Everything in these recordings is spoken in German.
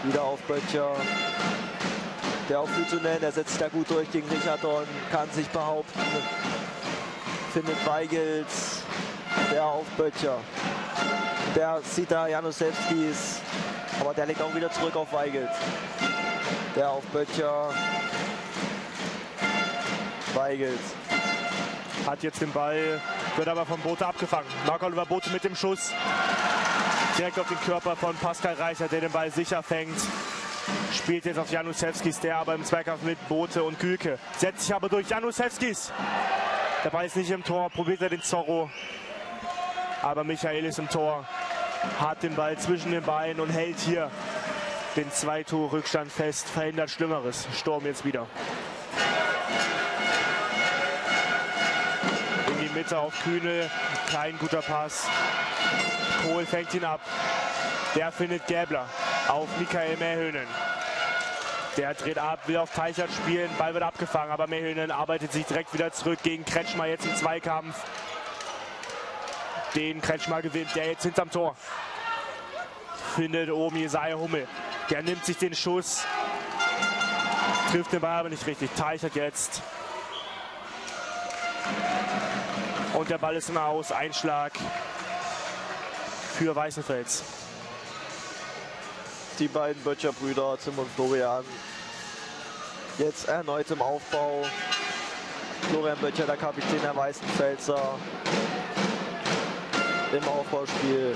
Wieder auf Böttcher. Der auf Hüttunen, der setzt sich da gut durch gegen Richardson, kann sich behaupten. Findet Weigels. Der auf Böttcher. Der sieht da Januszewskis, aber der legt auch wieder zurück auf Weigels. Der auf Böttcher. Weigels. Hat jetzt den Ball, wird aber vom Bothe abgefangen. Marc-Oliver Bothe mit dem Schuss. Direkt auf den Körper von Pascal Reichert, der den Ball sicher fängt. Spielt jetzt auf Januszewskis, der aber im Zweikampf mit Bothe und Gülke. Setzt sich aber durch Januszewskis. Der Ball ist nicht im Tor, probiert er den Zorro. Aber Michael ist im Tor. Hat den Ball zwischen den Beinen und hält hier den 2-Tor-Rückstand fest. Verhindert Schlimmeres. Sturm jetzt wieder. In die Mitte auf Kühne. Kein guter Pass. Kohl fängt ihn ab. Der findet Gäbler auf Michael Mähönen. Der dreht ab, will auf Teichert spielen. Ball wird abgefangen, aber Mähönen arbeitet sich direkt wieder zurück gegen Kretschmer jetzt im Zweikampf. Den Kretschmer gewinnt, der jetzt hinterm Tor. Findet oben Jesaja Hummel. Der nimmt sich den Schuss. Trifft den Ball aber nicht richtig. Teichert jetzt. Und der Ball ist im Aus. Einschlag für Weißenfels. Die beiden Böttcher-Brüder, Tim und Florian, jetzt erneut im Aufbau. Florian Böttcher, der Kapitän der Weißenfelser, im Aufbauspiel.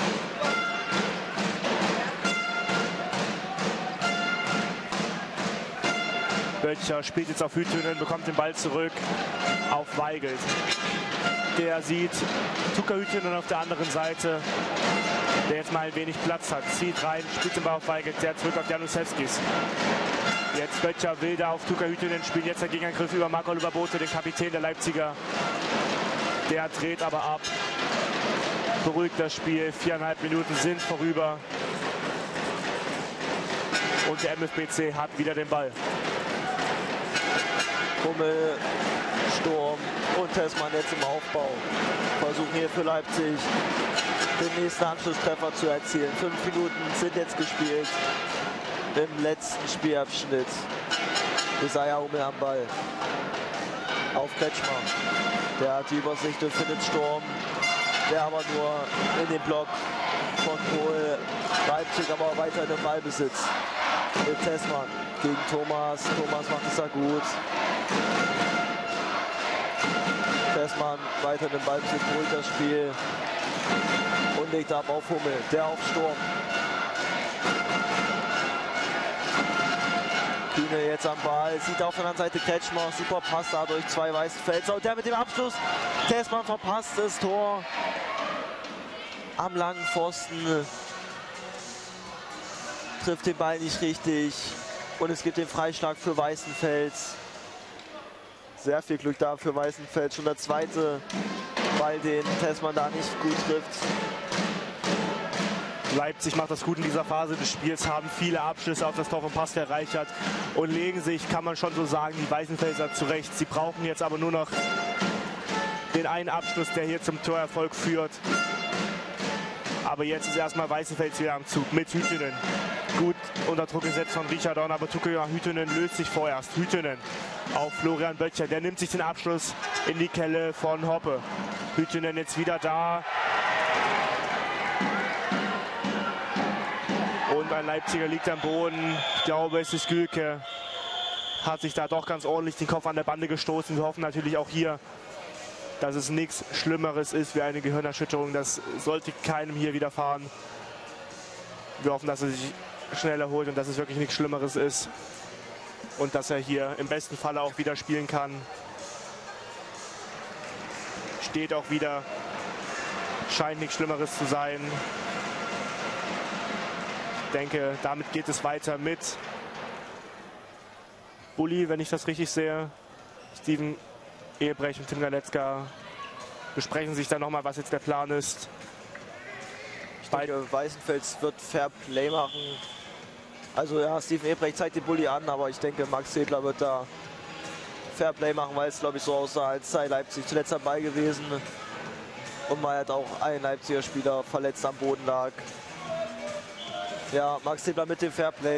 Böttcher spielt jetzt auf Hüttunen, bekommt den Ball zurück auf Weigelt. Der sieht Tuka Hüttunen auf der anderen Seite, der jetzt mal ein wenig Platz hat. Zieht rein, spielt den Ball auf Weigelt, der zurück auf Januszewskis. Jetzt Böttcher will da auf Tuka Hüttunen spielen, jetzt der Gegenangriff über Marc-Oliver Bothe, den Kapitän der Leipziger. Der dreht aber ab. Beruhigt das Spiel, 4,5 Minuten sind vorüber. Und der MFBC hat wieder den Ball. Hummel, Sturm und Tessmann jetzt im Aufbau. Versuchen hier für Leipzig den nächsten Anschlusstreffer zu erzielen. 5 Minuten sind jetzt gespielt im letzten Spielabschnitt. Jesaja Hummel am Ball. Auf Kretschmer. Der hat die Übersicht und findet Sturm. Der aber nur in den Block von Kohl. Leipzig aber weiter in den Ballbesitz. Mit Tessmann gegen Thomas. Thomas macht es da gut. Tessmann weiter in den Ballbesitz, beruhigt das Spiel. Und legt ab auf Hummel. Der auf Sturm. Kühne jetzt am Ball. Sieht auf der anderen Seite Kretschmer. Super Pass da durch zwei Weißenfelser. Und der mit dem Abschluss. Tessmann verpasst das Tor. Am langen Pfosten. Trifft den Ball nicht richtig. Und es gibt den Freischlag für Weißenfels. Sehr viel Glück da für Weißenfels. Schon der zweite Ball, den Tessmann da nicht gut trifft. Leipzig macht das gut in dieser Phase des Spiels, haben viele Abschlüsse auf das Tor von Pascal Reichert und legen sich, kann man schon so sagen, die Weißenfelser zurecht. Sie brauchen jetzt aber nur noch den einen Abschluss, der hier zum Torerfolg führt. Aber jetzt ist erstmal Weißenfels wieder am Zug mit Hüttunen. Gut unter Druck gesetzt von Richardson, aber Tuka Hüttunen löst sich vorerst. Hüttunen auf Florian Böttcher, der nimmt sich den Abschluss in die Kelle von Hoppe. Hüttunen jetzt wieder da. Und ein Leipziger liegt am Boden. Ich glaube, es ist Gülke. Hat sich da doch ganz ordentlich den Kopf an der Bande gestoßen. Wir hoffen natürlich auch hier, dass es nichts Schlimmeres ist wie eine Gehirnerschütterung. Das sollte keinem hier widerfahren. Wir hoffen, dass er sich schnell erholt und dass es wirklich nichts Schlimmeres ist. Und dass er hier im besten Falle auch wieder spielen kann. Steht auch wieder. Scheint nichts Schlimmeres zu sein. Ich denke, damit geht es weiter mit Bulli, wenn ich das richtig sehe. Steven Ehebrecht und Tim Galetzka besprechen sich dann nochmal, was jetzt der Plan ist. Ich denke, Weißenfels wird Fair Play machen. Also ja, Steven Ehebrecht zeigt den Bulli an, aber ich denke, Max Zedler wird da Fair Play machen, weil es, glaube ich, so aussah, als sei Leipzig zuletzt dabei gewesen. Und weil halt auch ein Leipziger Spieler verletzt am Boden lag. Ja, Max Zedler mit dem Fair Play.